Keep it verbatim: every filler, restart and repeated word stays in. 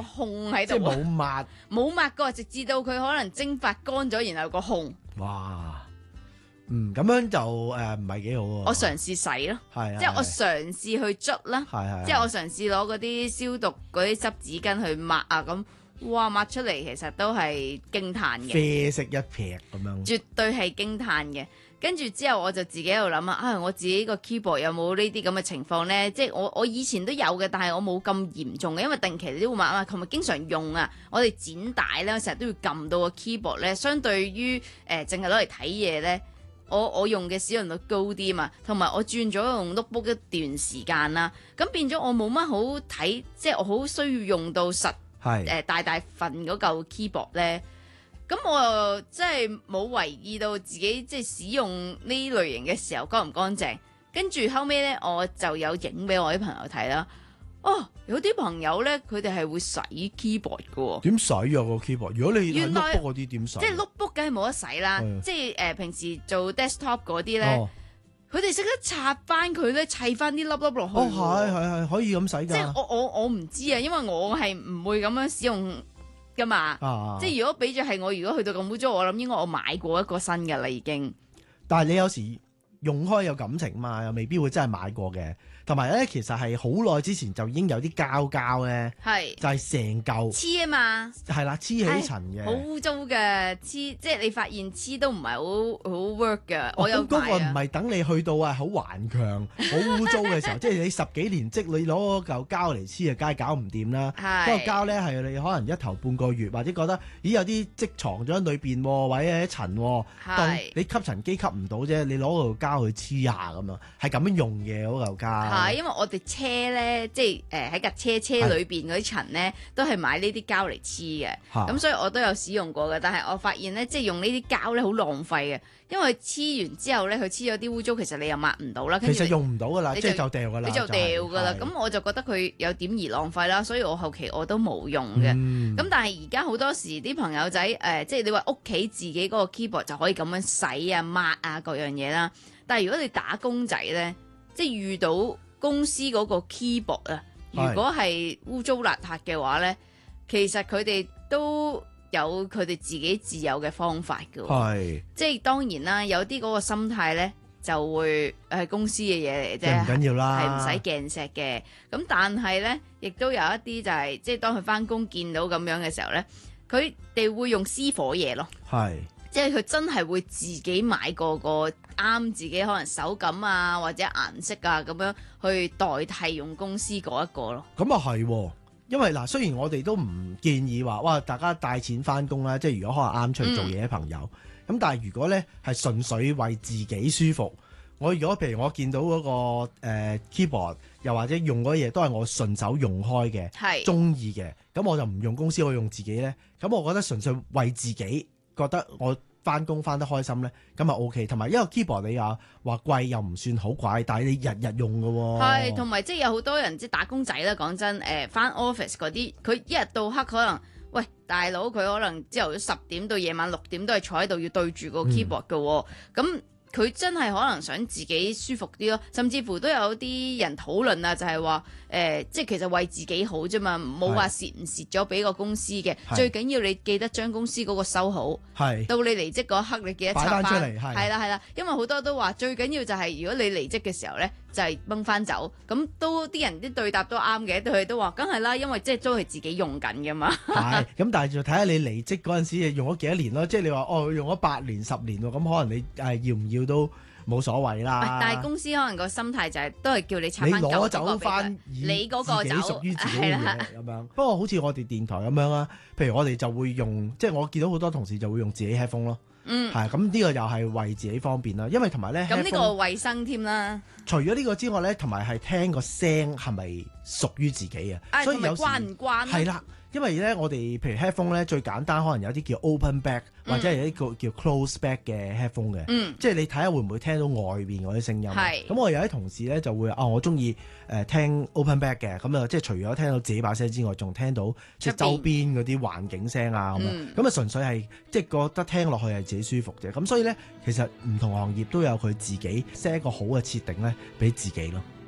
個控喺度， 即係冇抹， 冇抹過，直至到佢可能蒸發乾咗，然後個控。 哇！嗯，咁樣就誒唔係幾好喎。 我嘗試洗咯， 係即係我嘗試去捽啦， 係係， 即係我嘗試攞嗰啲消毒嗰啲濕紙巾去抹啊，咁哇抹出嚟其實都係驚歎嘅， 啡色一撇咁樣， 絕對係驚歎嘅。跟住之後我就自己喺度諗啊，啊我自己個 keyboard 有冇呢啲咁嘅情況呢？即係我我以前都有嘅，但係我冇咁嚴重嘅，因為定期你都會抹啊，同埋經常用啊。我哋剪帶咧，成日都要撳到個 keyboard 咧，相對於誒淨係攞嚟睇嘢咧，我我用嘅使用率高啲嘛，同埋我轉咗用 notebook 一段時間啦，咁變咗我冇乜好睇，即係我好需要用到實誒、呃、大大份嗰嚿 keyboard 咧。咁我又即係冇留意到自己即係使用呢類型嘅時候乾唔乾淨，跟住後尾咧我就有影俾我啲朋友睇啦。哦，有啲朋友咧佢哋係會洗 keyboard 嘅喎。 點洗啊個 keyboard？如果你係原來 notebook 嗰啲點洗？ 即係 notebook 梗係冇得洗啦， 係即係誒、呃、平時做 desktop 嗰啲咧， 哦佢哋識得拆翻佢咧，砌翻啲粒粒落去。 哦，係係係可以咁洗㗎。 即係我我我唔知啊，因為我係唔會咁樣使用噶嘛。 啊， 即係如果俾咗係我，如果去到咁污糟，我諗應該我買過一個新嘅啦已經。 但係你有時用開有感情嘛，又未必會真係買過嘅。同埋咧，其實係好耐之前就已經有啲膠膠咧， 係就係成嚿黐啊嘛， 係啦，黐起塵嘅。 好污糟嘅黐，即係你發現黐都唔係好好 work 嘅。 哦、 我有咁嗰個唔買啊。 係等你去到啊好頑強、好污糟嘅時候，即係你十幾年積，你攞嗰嚿膠嚟黐啊，梗係搞唔掂啦。 係嗰個膠咧係你可能一頭半個月，或者覺得咦有啲積藏咗喺裏邊喎，或者有啲塵喎，當係你吸塵機吸唔到啫，你攞嗰嚿膠去黐下咁樣，係咁樣用嘅嗰嚿膠。 係，因為我哋車咧，即係誒喺架車車裏邊嗰啲塵咧，都係買呢啲膠嚟黐嘅。咁所以我都有使用過嘅，但係我發現咧，即係用呢啲膠咧好浪費嘅，因為黐完之後咧，佢黐咗啲污糟，其實你又抹唔到啦。 其實用唔到噶啦，即你就係就掉噶啦， 你就掉噶啦。 就係咁我就覺得佢有點而浪費啦，所以我後期我都冇用嘅。 嗯咁但係而家好多時啲朋友仔誒、呃，即係你話屋企自己嗰個 keyboard 就可以咁樣洗啊、抹啊各樣嘢啦。但係如果你打工仔咧，即係遇到公司嗰個 keyboard 啊，如果係污糟邋遢嘅話咧，其實佢哋都有佢哋自己自有嘅方法嘅。 係， 即係當然啦，有啲嗰個心態咧就會係公司嘅嘢嚟啫， 唔緊要啦， 係唔使鏡石嘅。咁但係咧，亦都有一啲就係、是、即係當佢翻工見到咁樣嘅時候咧，佢哋會用私伙嘢咯。 係。 即係佢真係會自己買個個啱自己可能手感啊或者顏色啊咁樣去代替用公司嗰一個咯。 咁啊係，因為嗱，雖然我哋都唔建議話哇大家帶錢翻工啦，即係如果可能啱出去做嘢嘅朋友，咁、嗯、但係如果咧係純粹為自己舒服，我如果譬如我見到嗰、那個、呃、keyboard 又或者用嗰嘢都係我順手用開嘅，係中意嘅，咁我就唔用公司，我用自己咧，咁我覺得純粹為自己。覺得我翻工翻得開心咧，咁啊 O K。同埋因為 keyboard 你又話貴又唔算好貴，但係你日日用嘅喎。係， 同埋即係有好多人即係打工仔啦。講真，誒翻 office 嗰啲，佢一日到黑可能，喂大佬佢可能朝頭早十點到夜晚六點都係坐喺度要對住個 keyboard 嘅喎，咁、嗯。佢真係可能想自己舒服啲咯，甚至乎都有啲人討論啊，就係話誒，即係其實為自己好啫嘛，冇話蝕唔蝕咗俾個公司嘅，最緊要你記得將公司嗰個收好，到你離職嗰一刻你記得拆翻出嚟，係啦係啦，因為好多都話最緊要就係如果你離職嘅時候咧，就係掹翻走，咁都啲人啲對答都啱嘅，佢哋都話梗係啦，因為即係都係自己用緊噶嘛。 係，咁但係就睇下你離職嗰陣時用咗幾多年咯，即係你話哦用咗八年十年喎，咁可能你誒要唔要都冇所謂啦。 但係公司可能個心態就係、是、都係叫你拆翻舊嗰個俾佢， 你攞走翻你嗰個走， 自己屬於自己嘅嘢咁樣。不過好似我哋電台咁樣啦，譬如我哋就會用，即係我見到好多同事就會用自己 headphone 咯。嗯，係咁呢個又係為自己方便啦，因為同埋咧， 咁呢個衛生添啦。 除咗呢個之外咧，同埋係聽個聲係咪屬於自己啊？ 哎、 所以有時關唔關係啦。因為咧，我哋譬如 headphone 咧，最簡單可能有啲叫 open back、嗯、或者係一個叫 close back 嘅 headphone 嘅，嗯、即係你睇下會唔會聽到外邊嗰啲聲音。係咁，我有啲同事咧就會啊、哦，我中意誒聽 open back 嘅，咁啊即係除咗聽到自己把聲之外，仲聽到即係周邊嗰啲環境聲啊咁樣，咁啊、嗯、純粹係即係覺得聽落去係自己舒服啫。咁所以咧，其實唔同行業都有佢自己 set 一個好嘅設定咧，俾自己咯。